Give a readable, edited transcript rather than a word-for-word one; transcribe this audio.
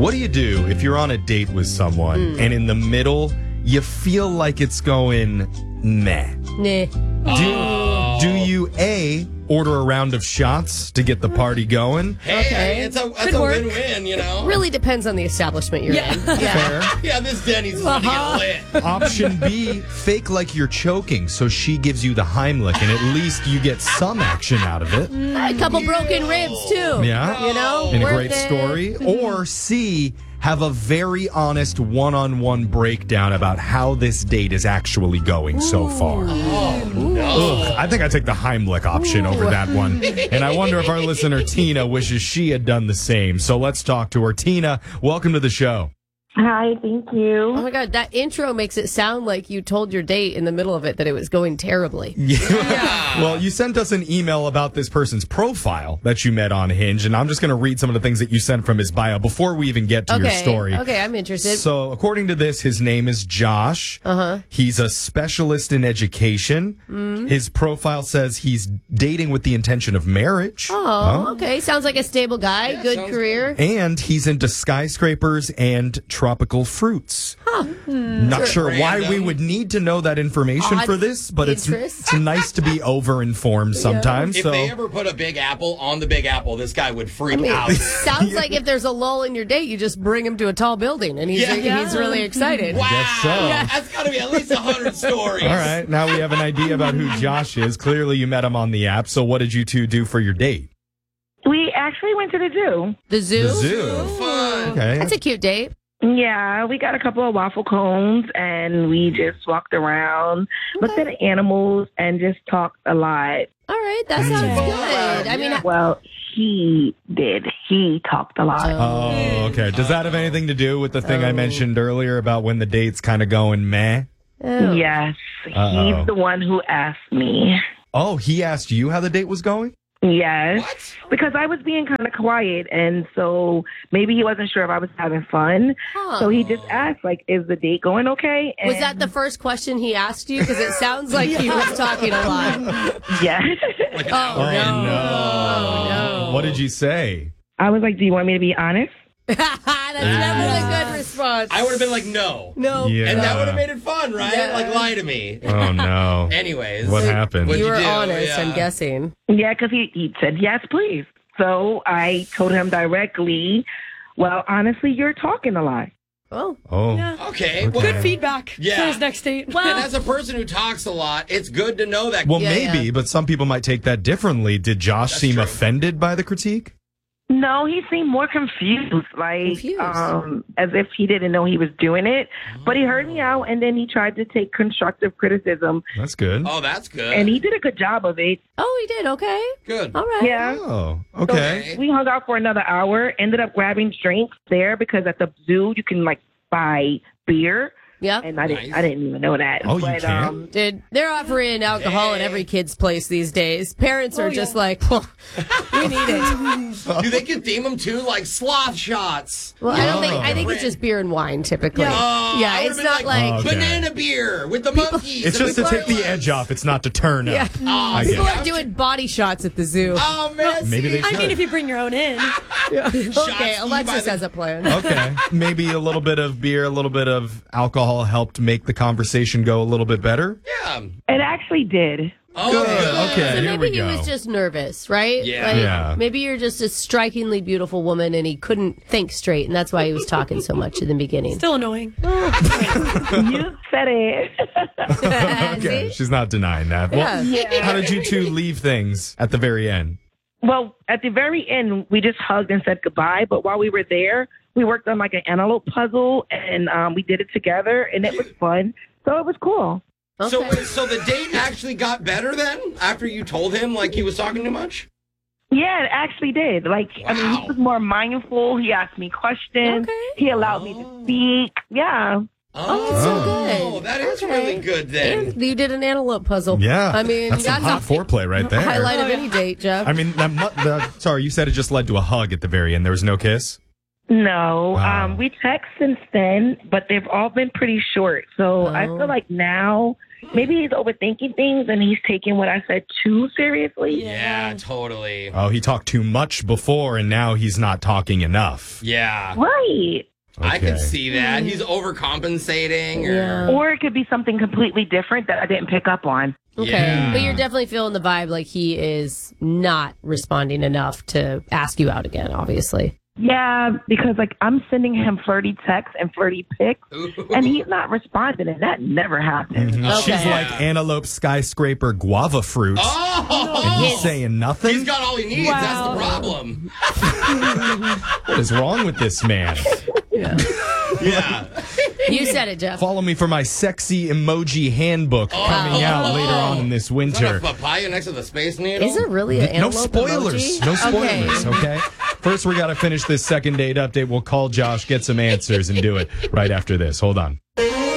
What do you do if you're on a date with someone and in the middle you feel like it's going meh? Nah. Do you A, order a round of shots to get the party going? Hey, that's a win-win, you know? Really depends on the establishment you're in. Fair. Yeah, this Denny's is going to get lit. Option B, fake like you're choking so she gives you the Heimlich and at least you get some action out of it. A couple broken ribs, too. Yeah. You know? In a worth great it. story. Or C, have a very honest one-on-one breakdown about how this date is actually going so far. Oh, no. Ugh, I think I take the Heimlich option over that one. And I wonder if our listener Tina wishes she had done the same. So let's talk to her. Tina, welcome to the show. Hi, thank you. Oh, my God. That intro makes it sound like you told your date in the middle of it that it was going terribly. Yeah. Well, you sent us an email about this person's profile that you met on Hinge, and I'm just going to read some of the things that you sent from his bio before we even get to your story. Okay, I'm interested. So, according to this, his name is Josh. He's a specialist in education. His profile says he's dating with the intention of marriage. Oh, okay. Sounds like a stable guy. Good career. And he's into skyscrapers and tropical fruits. Not sure why we would need to know that information Odd for this, but it's interest. nice to be over-informed sometimes. If they ever put a Big Apple on the Big Apple, this guy would freak out. Sounds like if there's a lull in your date, you just bring him to a tall building, and he's really excited. Wow. guess so. That's got to be at least 100 stories. All right, now we have an idea about who Josh is. Clearly, you met him on the app. So what did you two do for your date? We actually went to the zoo. The zoo? The zoo. Fun. Okay. That's a cute date. Yeah, we got a couple of waffle cones and we just walked around, looked at animals, and just talked a lot. All right, that sounds good. I mean, Well, he did. He talked a lot. Oh, okay. Does that have anything to do with the thing I mentioned earlier about when the date's kind of going meh? Yes, he's the one who asked me. Oh, he asked you how the date was going? Yes, What? because I was being kind of quiet, and so maybe he wasn't sure if I was having fun. So he just asked, like, "Is the date going okay?" And was that the first question he asked you? Because it sounds like he was talking a lot. Yes. Oh, no. What did you say? I was like, "Do you want me to be honest?" That's never a good response. I would have been like, no. No. Yeah. And that would have made it fun, right? Yeah. Like, lie to me. Oh, no. Anyways. What happened? What'd You you were do? honest, Yeah. I'm guessing. Yeah, because he said, yes, please. So I told him directly, well, honestly, you're talking a lot. Oh. Oh. Okay. Well, Good feedback Yeah. for his next date. and as a person who talks a lot, it's good to know that. Well, Yeah, maybe, yeah. but some people might take that differently. Did Josh seem true. offended by the critique? No, he seemed more confused, like Confused. as if he didn't know he was doing it. But he heard me out, and then he tried to take constructive criticism, That's good. Oh, that's good. and he did a good job of it. Oh, he did. Okay. Good. All right. Yeah. Oh, So okay. we hung out for another hour, ended up grabbing drinks there because at the zoo you can, like, buy beer. Yep. And I Nice. didn't even know that. Oh, you but, can? Dude, they're offering alcohol at every kid's place these days. Parents are just like, well, we need it. Do they can theme them too? Like sloth shots. Well, I think it's just beer and wine typically. Oh, Yeah, I it's would've not been like Okay. banana beer with the monkeys. It's and just to take the gorillas. edge off. It's not to turn up. Yeah. I people get are it. doing body shots at the zoo. Oh, man. Maybe they I should. mean, if you bring your own in. Okay, Alexis by has a plan. Okay. Maybe a little bit of beer, a little bit of alcohol helped make the conversation go a little bit better. Yeah. It actually did. Oh, Good. good. Okay, So here maybe we he go. was just nervous, right? Yeah. Like, Yeah. Maybe you're just a strikingly beautiful woman and he couldn't think straight, and that's why he was talking so much in the beginning. Still annoying. You said it. Okay, she's not denying that. Well, how did you two leave things at the very end? Well, at the very end, we just hugged and said goodbye. But while we were there, we worked on like an antelope puzzle, and we did it together, and it was fun. So it was cool. So the date actually got better then after you told him like he was talking too much? Yeah, it actually did. Like, I mean, he was more mindful. He asked me questions. Okay. He allowed me to speak. Yeah. Oh, that's so Oh, good. that is Okay. really good then. And you did an antelope puzzle. Yeah. I mean, that's some hot foreplay right there. highlight of any date, Jeff. I mean, sorry, you said it just led to a hug at the very end. There was no kiss? No. Wow. We text since then, but they've all been pretty short. So I feel like now maybe he's overthinking things and he's taking what I said too seriously. Yeah, totally. Oh, he talked too much before, and now he's not talking enough. Yeah. Right. I Okay. can see that. He's overcompensating. Yeah. Or it could be something completely different that I didn't pick up on. Okay. Yeah. But you're definitely feeling the vibe like he is not responding enough to ask you out again, obviously. Yeah, because like I'm sending him flirty texts and flirty pics, and he's not responding, and that never happens. Mhm. She's Okay. like antelope, skyscraper, guava fruit. Oh! And he's saying nothing? He's got all he needs. Wow. That's the problem. What is wrong with this man? Yeah. You said it, Jeff. Follow me for my sexy emoji handbook coming out later on in this Is that winter. a papaya next to the Space Needle? Is it really an No antelope spoilers. emoji? No spoilers, okay? First, we got to finish this second date update. We'll call Josh, get some answers, and do it right after this. Hold on.